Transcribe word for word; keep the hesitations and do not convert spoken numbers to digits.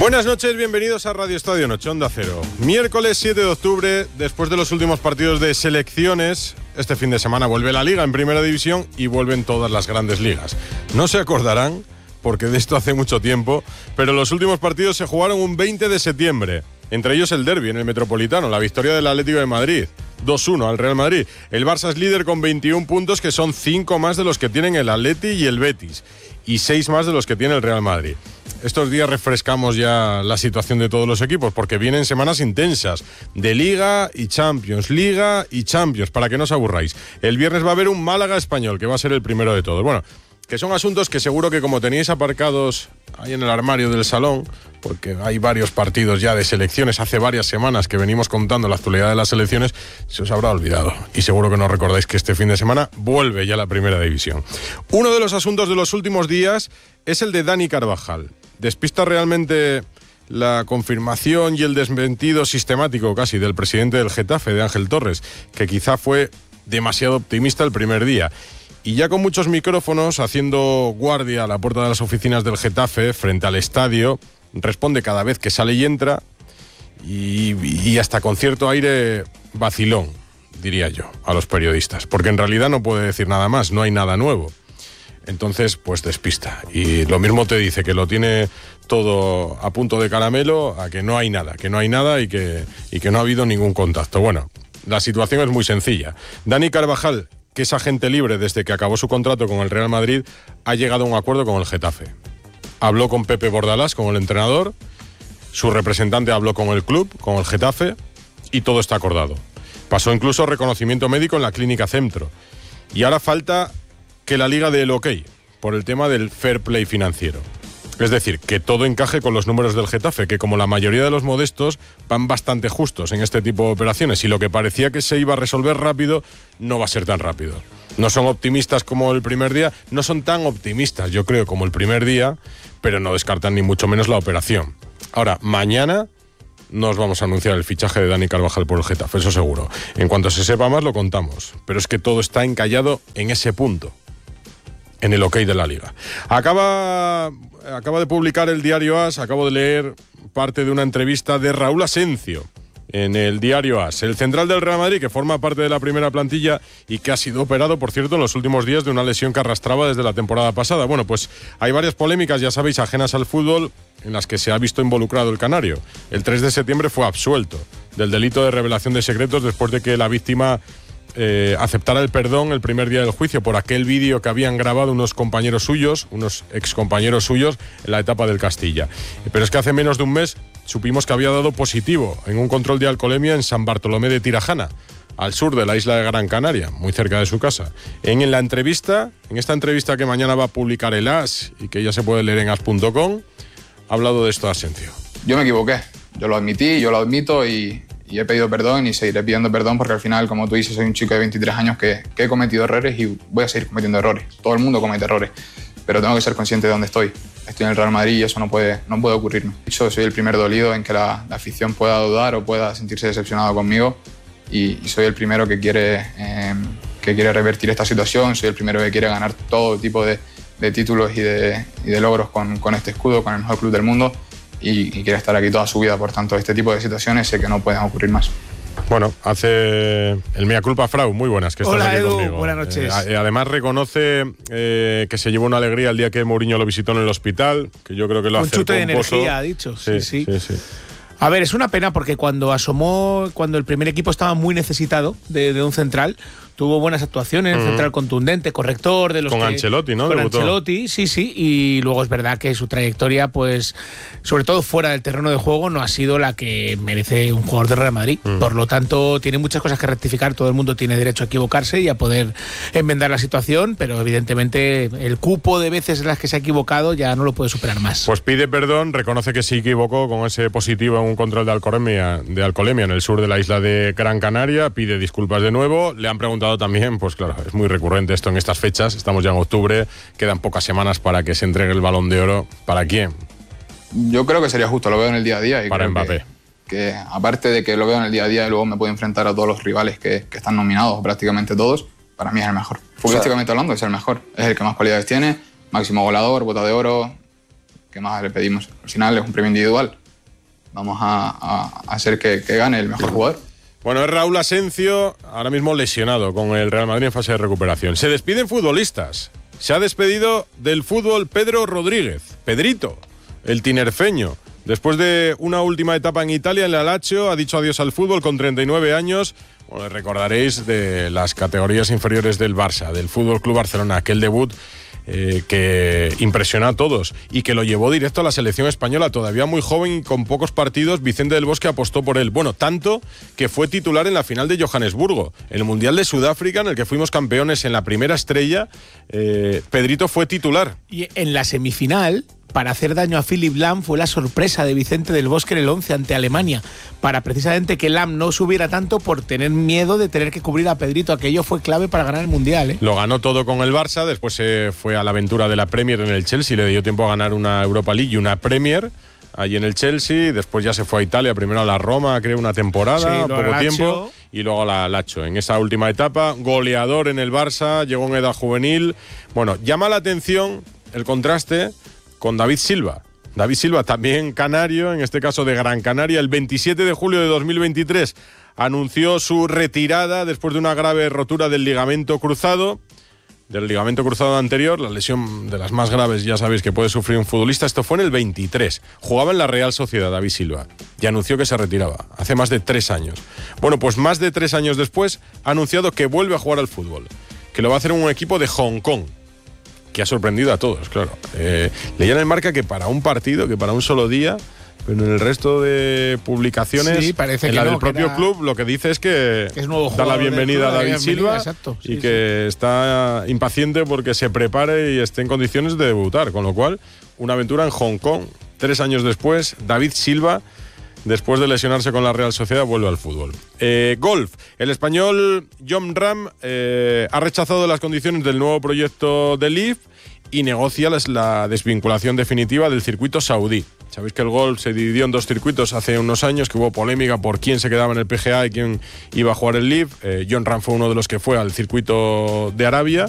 Buenas noches, bienvenidos a Radio Estadio Noche, Onda Cero. Miércoles siete de octubre, después de los últimos partidos de selecciones, este fin de semana vuelve la Liga en Primera División y vuelven todas las grandes ligas. No se acordarán, porque de esto hace mucho tiempo, pero los últimos partidos se jugaron un veinte de septiembre. Entre ellos el derbi en el Metropolitano, la victoria del Atlético de Madrid, dos uno al Real Madrid. El Barça es líder con veintiún puntos, que son cinco más de los que tienen el Atleti y el Betis, y seis más de los que tiene el Real Madrid. Estos días refrescamos ya la situación de todos los equipos, porque vienen semanas intensas de Liga y Champions, Liga y Champions, para que no os aburráis. El viernes va a haber un Málaga Español, que va a ser el primero de todos. Bueno, que son asuntos que seguro que como teníais aparcados ahí en el armario del salón, porque hay varios partidos ya de selecciones, hace varias semanas que venimos contando la actualidad de las selecciones, se os habrá olvidado. Y seguro que no recordáis que este fin de semana vuelve ya la Primera División. Uno de los asuntos de los últimos días es el de Dani Carvajal. Despista realmente la confirmación y el desmentido sistemático casi del presidente del Getafe, de Ángel Torres, que quizá fue demasiado optimista el primer día. Y ya con muchos micrófonos haciendo guardia a la puerta de las oficinas del Getafe frente al estadio, responde cada vez que sale y entra, y, y hasta con cierto aire vacilón, diría yo, a los periodistas, porque en realidad no puede decir nada más, no hay nada nuevo. Entonces, pues despista. Y lo mismo te dice que lo tiene todo a punto de caramelo, a que no hay nada, que no hay nada y que, y que no ha habido ningún contacto. Bueno, la situación es muy sencilla. Dani Carvajal, que es agente libre desde que acabó su contrato con el Real Madrid, ha llegado a un acuerdo con el Getafe. Habló con Pepe Bordalás, con el entrenador, su representante habló con el club, con el Getafe, y todo está acordado. Pasó incluso reconocimiento médico en la Clínica Centro. Y ahora falta que la Liga dé el ok por el tema del fair play financiero. Es decir, que todo encaje con los números del Getafe, que como la mayoría de los modestos van bastante justos en este tipo de operaciones, y lo que parecía que se iba a resolver rápido no va a ser tan rápido. No son optimistas como el primer día, no son tan optimistas, yo creo, como el primer día, pero no descartan ni mucho menos la operación. Ahora, mañana nos vamos a anunciar el fichaje de Dani Carvajal por el Getafe, eso seguro. En cuanto se sepa más lo contamos, pero es que todo está encallado en ese punto, en el ok de la Liga. Acaba, acaba de publicar el diario AS, acabo de leer parte de una entrevista de Raúl Asencio en el diario AS, el central del Real Madrid, que forma parte de la primera plantilla y que ha sido operado, por cierto, en los últimos días de una lesión que arrastraba desde la temporada pasada. Bueno, pues hay varias polémicas, ya sabéis, ajenas al fútbol, en las que se ha visto involucrado el canario. El tres de septiembre fue absuelto del delito de revelación de secretos después de que la víctima Eh, aceptara el perdón el primer día del juicio por aquel vídeo que habían grabado unos compañeros suyos, unos excompañeros suyos, en la etapa del Castilla. Pero es que hace menos de un mes supimos que había dado positivo en un control de alcoholemia en San Bartolomé de Tirajana, al sur de la isla de Gran Canaria, muy cerca de su casa. En, en la entrevista, en esta entrevista que mañana va a publicar el AS y que ya se puede leer en as punto com, ha hablado de esto Asencio. Yo me equivoqué, yo lo admití, yo lo admito y... Y he pedido perdón y seguiré pidiendo perdón porque al final, como tú dices, soy un chico de veintitrés años que, que he cometido errores y voy a seguir cometiendo errores. Todo el mundo comete errores, pero tengo que ser consciente de dónde estoy. Estoy en el Real Madrid y eso no puede, no puede ocurrirme. Yo soy el primer dolido en que la, la afición pueda dudar o pueda sentirse decepcionado conmigo y, y soy el primero que quiere, eh, que quiere revertir esta situación. Soy el primero que quiere ganar todo tipo de, de títulos y de, y de logros con, con este escudo, con el mejor club del mundo. Y, y quiere estar aquí toda su vida. Por tanto, este tipo de situaciones sé que no pueden ocurrir más. Bueno, hace el mea culpa Frau, muy buenas, que estás Hola, aquí Edu, conmigo. buenas noches. Eh, además reconoce eh, que se llevó una alegría el día que Mourinho lo visitó en el hospital, que yo creo que lo un acercó chute de un pozo. energía, ha dicho. Sí, sí. sí, sí. A ver, es una pena porque cuando asomó, cuando el primer equipo estaba muy necesitado de, de un central, tuvo buenas actuaciones, uh-huh. central contundente, corrector de los con que, Ancelotti, ¿no? Con Debutó. Ancelotti, sí, sí, y luego es verdad que su trayectoria, pues, sobre todo fuera del terreno de juego, no ha sido la que merece un jugador de Real Madrid. Uh-huh. Por lo tanto, tiene muchas cosas que rectificar, todo el mundo tiene derecho a equivocarse y a poder enmendar la situación, pero evidentemente el cupo de veces en las que se ha equivocado ya no lo puede superar más. Pues pide perdón, reconoce que se equivocó con ese positivo en un control de alcoholemia, de alcoholemia en el sur de la isla de Gran Canaria, pide disculpas de nuevo, le han preguntado también, pues claro, es muy recurrente esto en estas fechas, estamos ya en octubre, quedan pocas semanas para que se entregue el Balón de Oro. ¿Para quién? Yo creo que sería justo, lo veo en el día a día. Y para creo Mbappé. Que, que aparte de que lo veo en el día a día y luego me puedo enfrentar a todos los rivales que, que están nominados, prácticamente todos, para mí es el mejor. Futbolísticamente hablando, es el mejor. Es el que más cualidades tiene, máximo goleador, bota de oro, ¿qué más le pedimos? Al final es un premio individual. vamos a, a hacer que, que gane el mejor jugador. Bueno, es Raúl Asencio, ahora mismo lesionado con el Real Madrid en fase de recuperación. Se despiden futbolistas. Se ha despedido del fútbol Pedro Rodríguez, Pedrito, el tinerfeño. Después de una última etapa en Italia, en la Lazio, ha dicho adiós al fútbol con treinta y nueve años. Bueno, recordaréis de las categorías inferiores del Barça, del Fútbol Club Barcelona, aquel debut eh, que impresionó a todos y que lo llevó directo a la selección española. Todavía muy joven y con pocos partidos, Vicente del Bosque apostó por él. Bueno, tanto que fue titular en la final de Johannesburgo, en el Mundial de Sudáfrica, en el que fuimos campeones en la primera estrella. eh, Pedrito fue titular. Y en la semifinal, para hacer daño a Philipp Lahm, fue la sorpresa de Vicente del Bosque en el once ante Alemania, para precisamente que Lahm no subiera tanto por tener miedo de tener que cubrir a Pedrito. Aquello fue clave para ganar el Mundial, ¿eh? Lo ganó todo con el Barça, después se fue a la aventura de la Premier en el Chelsea, le dio tiempo a ganar una Europa League y una Premier allí en el Chelsea, después ya se fue a Italia, primero a la Roma, creo una temporada, sí, poco tiempo, y luego a la Lazio. En esa última etapa, goleador en el Barça, llegó en edad juvenil. Bueno, llama la atención el contraste con David Silva. David Silva, también canario, en este caso de Gran Canaria, el veintisiete de julio de dos mil veintitrés anunció su retirada después de una grave rotura del ligamento cruzado, del ligamento cruzado anterior, la lesión de las más graves, ya sabéis, que puede sufrir un futbolista. Esto fue en el veintitrés. Jugaba en la Real Sociedad, David Silva, y anunció que se retiraba hace más de tres años. Bueno, pues más de tres años después ha anunciado que vuelve a jugar al fútbol, que lo va a hacer en un equipo de Hong Kong, que ha sorprendido a todos, claro. Eh, leía en el Marca que para un partido, que para un solo día, pero en el resto de publicaciones, sí, parece en que la no, del propio que era, club, lo que dice es que, que es nuevo da la bienvenida club, a David bienvenida, Silva, exacto, sí, y sí. que está impaciente porque se prepare y esté en condiciones de debutar, con lo cual, una aventura en Hong Kong. Tres años después, David Silva, después de lesionarse con la Real Sociedad, vuelve al fútbol. Eh, golf. El español Jon Rahm eh, ha rechazado las condiciones del nuevo proyecto de L I V y negocia la desvinculación definitiva del circuito saudí. Sabéis que el golf se dividió en dos circuitos hace unos años, que hubo polémica por quién se quedaba en el P G A y quién iba a jugar el L I V. Eh, Jon Rahm fue uno de los que fue al circuito de Arabia